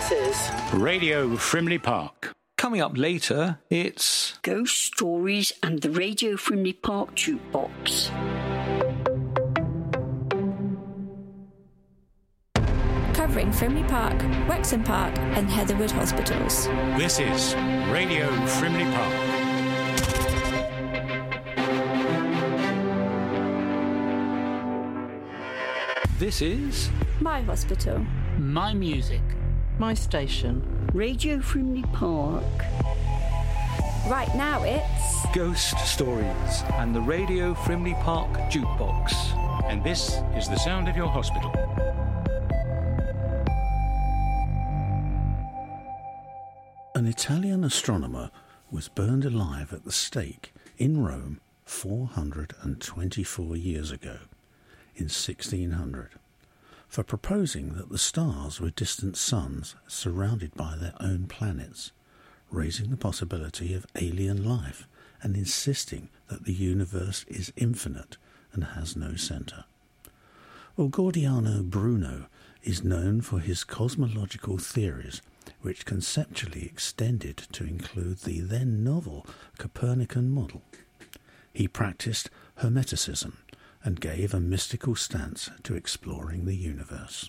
This is Radio Frimley Park. Coming up later, it's Ghost Stories and the Radio Frimley Park Jukebox. Covering Frimley Park, Wexham Park and Heatherwood Hospitals. This is Radio Frimley Park. This is My Hospital. My music. My station. Radio Frimley Park. Right now it's Ghost Stories and the Radio Frimley Park Jukebox. And this is the sound of your hospital. An Italian astronomer was burned alive at the stake in Rome 424 years ago, in 1600, for proposing that the stars were distant suns surrounded by their own planets, raising the possibility of alien life and insisting that the universe is infinite and has no centre. Well, Giordano Bruno is known for his cosmological theories, which conceptually extended to include the then novel Copernican model. He practiced Hermeticism and gave a mystical stance to exploring the universe.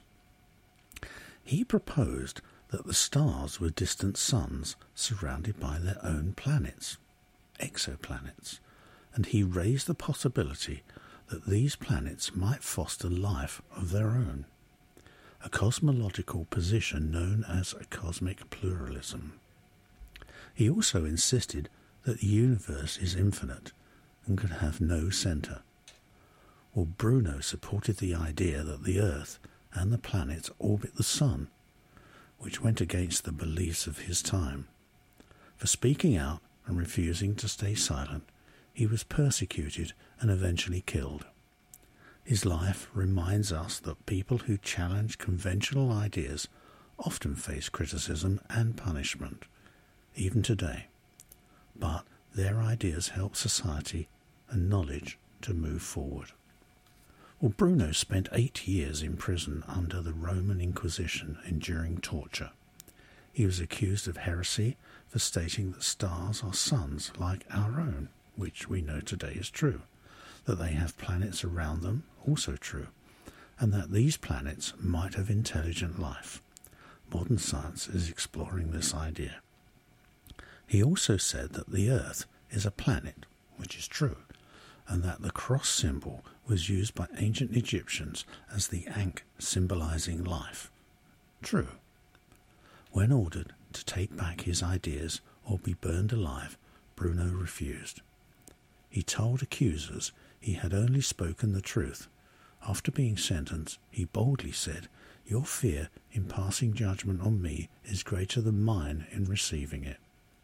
He proposed that the stars were distant suns surrounded by their own planets, exoplanets, and he raised the possibility that these planets might foster life of their own, a cosmological position known as a cosmic pluralism. He also insisted that the universe is infinite and could have no centre. Well, Bruno supported the idea that the Earth and the planets orbit the Sun, which went against the beliefs of his time. For speaking out and refusing to stay silent, he was persecuted and eventually killed. His life reminds us that people who challenge conventional ideas often face criticism and punishment, even today. But their ideas help society and knowledge to move forward. Well, Bruno spent 8 years in prison under the Roman Inquisition, enduring torture. He was accused of heresy for stating that stars are suns like our own, which we know today is true, that they have planets around them, also true, and that these planets might have intelligent life. Modern science is exploring this idea. He also said that the Earth is a planet, which is true, and that the cross symbol was used by ancient Egyptians as the ankh symbolizing life. True. When ordered to take back his ideas or be burned alive, Bruno refused. He told accusers he had only spoken the truth. After being sentenced, he boldly said, "Your fear in passing judgment on me is greater than mine in receiving it."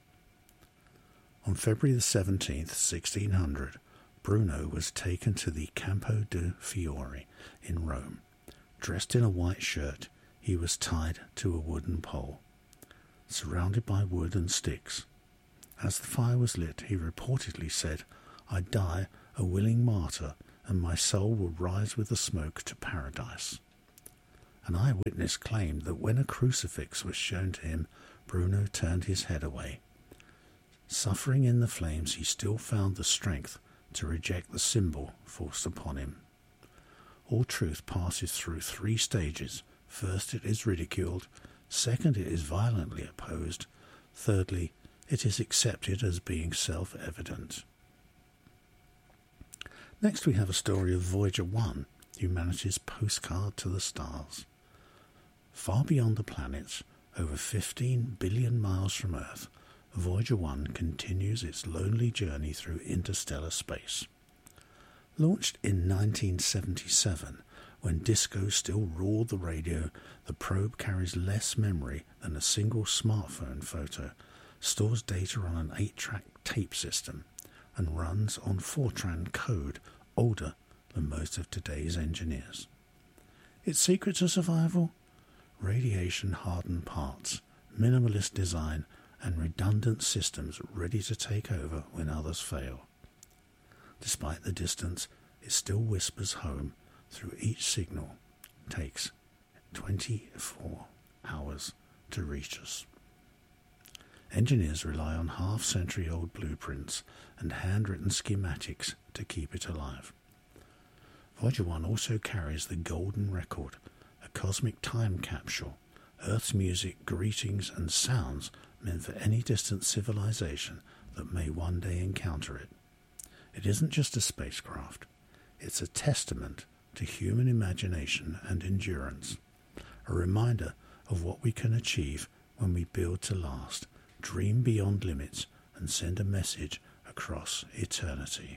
On February the 17th, 1600, Bruno was taken to the Campo de' Fiori in Rome. Dressed in a white shirt, he was tied to a wooden pole, surrounded by wood and sticks. As the fire was lit, he reportedly said, "I die a willing martyr, and my soul will rise with the smoke to paradise." An eyewitness claimed that when a crucifix was shown to him, Bruno turned his head away. Suffering in the flames, he still found the strength to reject the symbol forced upon him. All truth passes through 3 stages. First, it is ridiculed. Second, it is violently opposed. Thirdly, it is accepted as being self-evident. Next, we have a story of Voyager 1, humanity's postcard to the stars. Far beyond the planets, over 15 billion miles from Earth, Voyager 1 continues its lonely journey through interstellar space. Launched in 1977, when disco still roared the radio, the probe carries less memory than a single smartphone photo, stores data on an 8-track tape system, and runs on Fortran code older than most of today's engineers. Its secret to survival? Radiation-hardened parts, minimalist design, and redundant systems ready to take over when others fail. Despite the distance, it still whispers home through each signal. It takes 24 hours to reach us. Engineers rely on half-century-old blueprints and handwritten schematics to keep it alive. Voyager 1 also carries the Golden Record, a cosmic time capsule, Earth's music, greetings and sounds meant for any distant civilization that may one day encounter it. It isn't just a spacecraft. It's a testament to human imagination and endurance, a reminder of what we can achieve when we build to last, dream beyond limits, and send a message across eternity.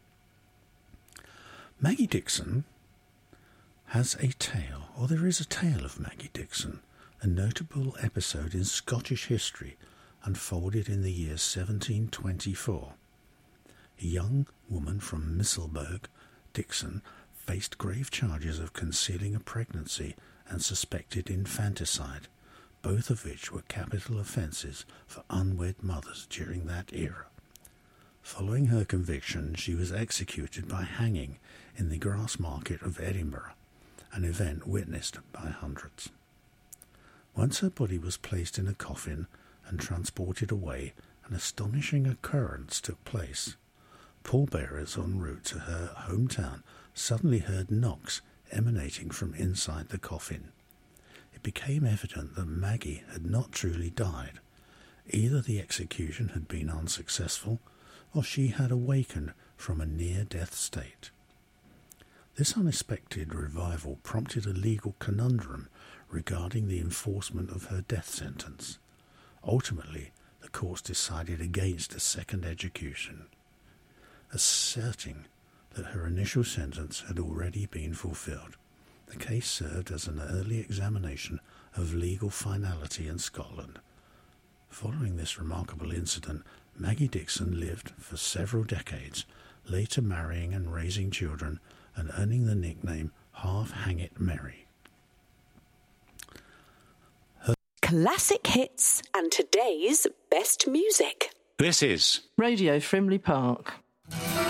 Maggie Dickson has a tale, or there is a tale of Maggie Dickson, a notable episode in Scottish history unfolded in the year 1724. A young woman from Misselburgh, Dickson, faced grave charges of concealing a pregnancy and suspected infanticide, both of which were capital offences for unwed mothers during that era. Following her conviction, she was executed by hanging in the Grassmarket of Edinburgh, an event witnessed by hundreds. Once her body was placed in a coffin and transported away, an astonishing occurrence took place. Pallbearers en route to her hometown suddenly heard knocks emanating from inside the coffin. It became evident that Maggie had not truly died. Either the execution had been unsuccessful, or she had awakened from a near-death state. This unexpected revival prompted a legal conundrum regarding the enforcement of her death sentence. Ultimately, the courts decided against a second execution, asserting that her initial sentence had already been fulfilled. The case served as an early examination of legal finality in Scotland. Following this remarkable incident, Maggie Dickson lived for several decades, later marrying and raising children and earning the nickname Half Hangit Mary. Classic hits and today's best music. This is Radio Frimley Park.